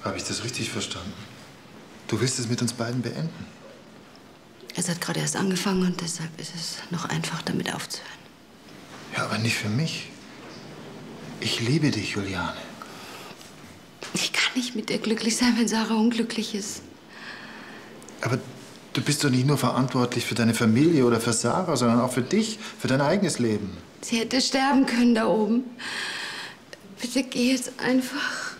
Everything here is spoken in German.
Habe ich das richtig verstanden? Du willst es mit uns beiden beenden? Es hat gerade erst angefangen und deshalb ist es noch einfach, damit aufzuhören. Ja, aber nicht für mich. Ich liebe dich, Juliane. Ich kann nicht mit dir glücklich sein, wenn Sarah unglücklich ist. Aber du bist doch nicht nur verantwortlich für deine Familie oder für Sarah, sondern auch für dich, für dein eigenes Leben. Sie hätte sterben können da oben. Bitte geh jetzt einfach.